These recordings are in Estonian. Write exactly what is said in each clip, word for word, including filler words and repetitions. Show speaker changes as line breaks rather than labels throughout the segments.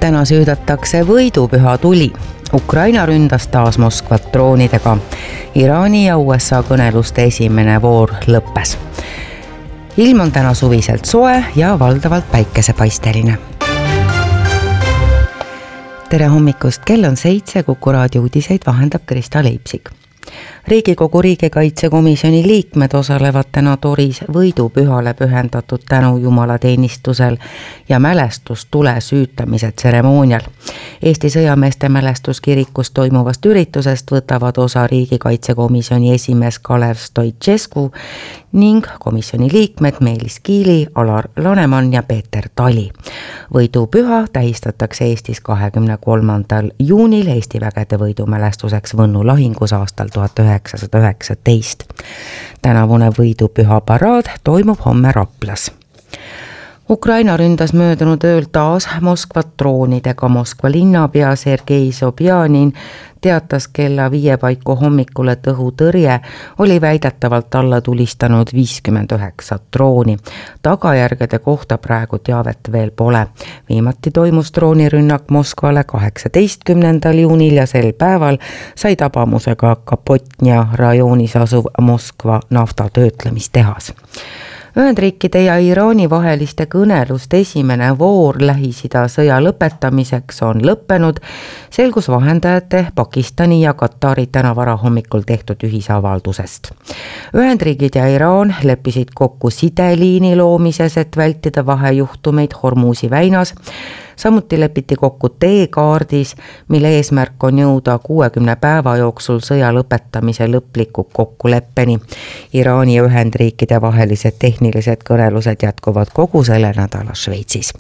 Täna süüdatakse võidupüha tuli. Ukraina ründas taas Moskvat droonidega. Iraani ja U S A kõneluste esimene voor lõppes. Ilm on täna suviselt soe ja valdavalt päikesepaisteline. Tere hommikust, kell on seitse, Kuku raadio uudiseid vahendab Krista Leipsik. Riigikogu riigikaitsekomisjoni liikmed osalevad täna Toris võidupühale pühendatud tänu jumalateenistusel ja mälestustule süütamise tseremoonial. Eesti sõjameeste mälestuskirikus toimuvast üritusest võtavad osa riigikaitsekomisjoni esimees Kalev Stoicescu ning komisjoni liikmed Meelis Kiili, Alar Laneman ja Peeter Tali. Võidupüha tähistatakse Eestis kahekümne kolmandal juunil Eesti vägede võidumälestuseks Võnnu lahingus aastal tuhat üheksasada üheksateist. Tänavune võidupüha paraad toimub homme Raplas. Ukraina ründas möödunud ööl taas Moskvat droonidega. Moskva linnapea Sergei Sobjanin teatas kella viie paiku hommikul, et õhutõrje oli väidetavalt alla tulistanud viiskümmend üheksa drooni. Tagajärgede kohta praegu teavet veel pole. Viimati toimus droonirünnak Moskvale kaheksateistkümnendal juunil ja sel päeval sai tabamusega Kapotnia rajoonis asuv Moskva naftatöötlemistehas. Ühendriikide ja Iraani vaheliste kõneluste esimene voor Lähis-Ida sõja lõpetamiseks on lõppenud, selgus vahendajate Pakistani ja Katari täna varahommikul tehtud ühisavaldusest. Ühendriigid ja Iraan leppisid kokku sideliini loomises, et vältida vahejuhtumeid Hormuzi väinas. Samuti lepiti kokku teekaardis, mille eesmärk on jõuda kuuekümne päeva jooksul sõja lõpetamise lõpliku kokkuleppeni. Iraani ja Ühendriikide vahelised tehnilised kõnelused jätkuvad kogu selle nädala Šveitsis.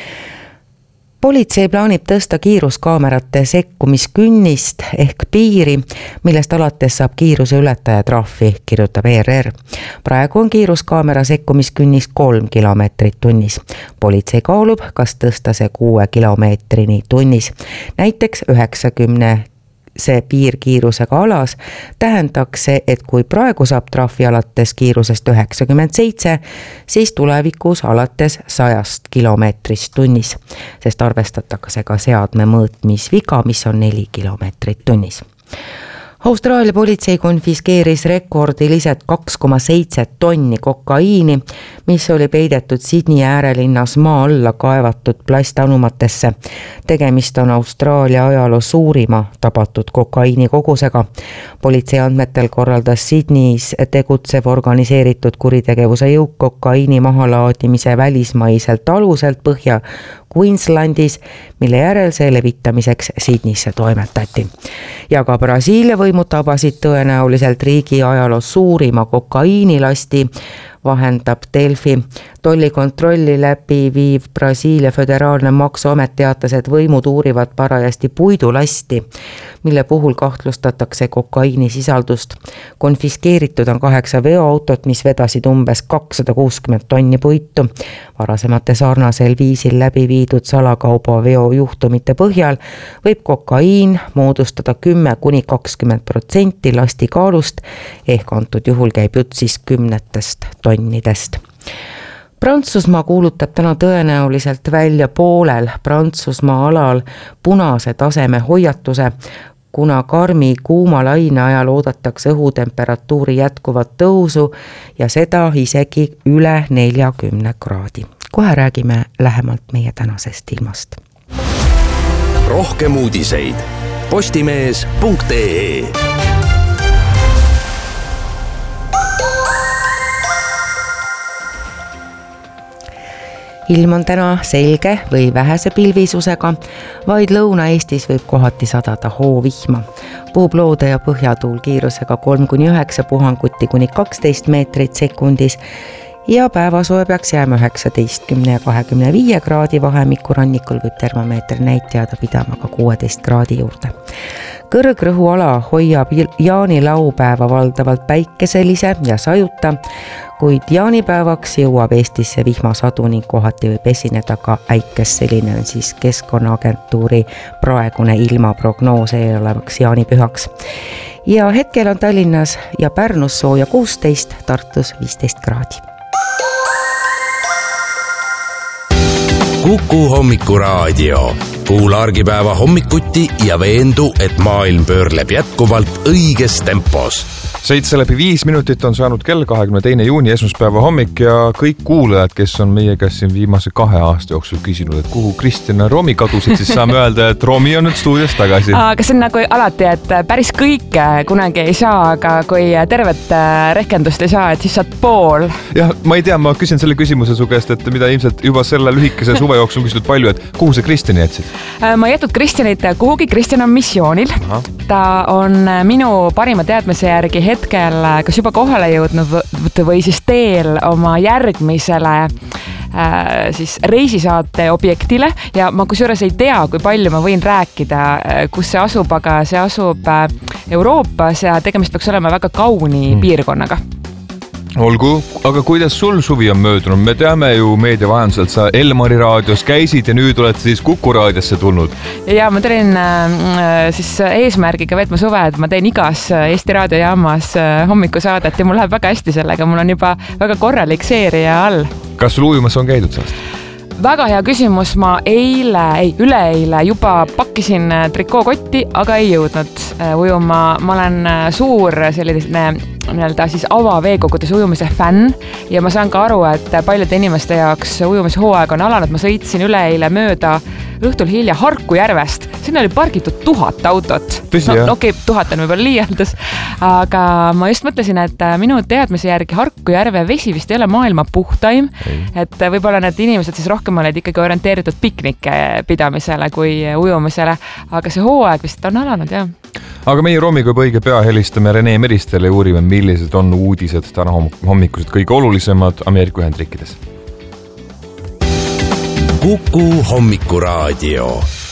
Politsei plaanib tõsta kiiruskaamerate sekkumiskünnist ehk piiri, millest alates saab kiiruse ületaja trahvi, kirjutab E R R. Praegu on kiiruskaamera sekkumiskünnis kolm kilomeetrit tunnis. Politsei kaalub, kas tõsta see kuue kilomeetrini tunnis. Näiteks üheksakümne see piirkiirusega alas tähendaks see, et kui praegu saab trahvi alates kiirusest üheksakümmend seitse, siis tulevikus alates sajast kilomeetrist tunnis, sest arvestatakse ka seadme mõõtmisviga, mis on neli kilomeetrit tunnis. Austraalia politsei konfiskeeris rekordilised kaks koma seitse tonni kokaiini, mis oli peidetud Sydney äärelinnas maa alla kaevatud plastanumatesse. Tegemist on Austraalia ajaloo suurima tabatud kokaiini kogusega. Politsei andmetel korraldas Sydneys tegutsev organiseeritud kuritegevuse jõuk kokaiini mahalaadimise välismaiselt aluselt Põhja Queenslandis, mille järel see levitamiseks Sydneysse toimetati. Ja ka Brasiilia võimud tabasid tõenäoliselt riigi ajaloos suurima kokaiinilasti, vahendab Delfi. Tollikontrolli läbi viiv Brasiilia föderaalne maksuamet teatas, et võimud uurivad parajasti puidulasti, mille puhul kahtlustatakse kokaiini sisaldust. Konfiskeeritud on kaheksa veoautot, mis vedasid umbes kakssada kuuskümmend tonni puitu. Varasemate sarnasel viisil läbi viidud salakauba veojuhtumite põhjal võib kokaiin moodustada kümme kuni kakskümmend protsenti lasti kaalust, ehk antud juhul käib jutt siis kümnetest tonnidest. Prantsusmaa kuulutab täna tõenäoliselt välja poolel Prantsusmaa alal punase taseme hoiatuse, kuna karmi kuuma laine ajal oodatakse õhutemperatuuri jätkuvat tõusu ja seda isegi üle neljakümne kraadi. Kohe räägime lähemalt meie tänasest ilmast.
Rohkem uudiseid postimees punkt ee.
Ilm on täna selge või vähese pilvisusega, vaid Lõuna-Eestis võib kohati sadada hoovihma. Puhub loode ja põhjatuul kiirusega kolm kuni üheksa puhanguti kuni kaksteist meetrit sekundis ja päevasoe peaks jääma üheksateistkümne ja kahekümne viie kraadi vahemikku, rannikul võib termomeeter näitajada pidama ka kuueteist kraadi juurde. Kõrgrõhuala hoiab jaanilaupäeva valdavalt päikeselise ja sajuta, kuid jaanipäevaks jõuab Eestisse vihmasadu ning kohati võib esineda ka äikes. Selline on siis Keskkonnaagentuuri praegune ilmaprognoos eelolevaks jaanipühaks. Ja hetkel on Tallinnas ja Pärnus sooja kuusteist, Tartus viisteist kraadi.
Kuku hommikuraadio. kuula argipäeva hommikuti ja veendu, et maailm pöörleb jätkuvalt õiges tempos.
seitse läbi viis minutit on saanud kell kahekümne teine juuni esmaspäeva hommik ja kõik kuulajad, kes on meie käest siin viimase kahe aasta jooksul küsinud, et kuhu Kristjan ja Romi kadusid, siis saame öelda, et Romi on nüüd stuudios tagasi.
Aga see on nagu alati, et päris kõike kunagi ei saa, aga kui tervet rehkendust ei saa, et siis saad pool.
Jah, ma ei tea, ma küsin selle küsimuse su käest, et mida ilmselt juba selle lühikese suve jooksul on küsitud palju, et kuhu sa Kristjani jätsid?
Ma ei jätud Kristjanit kuhugi, Kristjan on missioonil. Aha. Ta on minu parima teadmise järgi hetkel kas juba kohale jõudnud või siis teel oma järgmisele äh, siis reisisaate objektile ja ma kusjuures ei tea, kui palju ma võin rääkida, kus see asub, aga see asub Euroopas ja tegemist peaks olema väga kauni hmm. piirkonnaga.
Olgu, aga kuidas sul suvi on möödunud? Me teame ju meedia vahenduselt, sa Elmari raadios käisid ja nüüd oled siis Kuku raadiosse tulnud.
Ja ma tulin äh, siis eesmärgiga veetma suve, et ma teen igas Eesti raadiojaamas äh, hommikusaadet ja mul läheb väga hästi sellega, mul on juba väga korralik seeria all.
Kas sul ujumas on käidud sellest?
Väga hea küsimus, ma eile, ei, üleeile juba pakkisin trikookotti, aga ei jõudnud ujuma. Ma olen suur selline nii-öelda siis avaveekogudes ujumise fänn ja ma saan ka aru, et paljude inimeste jaoks ujumishooaeg on alanud. Ma sõitsin üleeile mööda õhtul hilja Harku järvest. Siin oli pargitud tuhat autot.
Tõsi,
no okei, okay, tuhat on võib-olla liialdus, aga ma just mõtlesin, et minu teadmise järgi Harku järve vesi vist ei ole maailma puhtaim, et võib-olla need inimesed siis rohkem olid ikkagi orienteeritud piknike pidamisele kui ujumisele, aga see hooaeg vist on alanud, jah.
Aga meie Romiga õige pea helistame Rene Meristele ja uurime, millised on uudised täna hommikused kõige olulisemad Ameerika Ühendriikides.
Kuku hommikuraadio.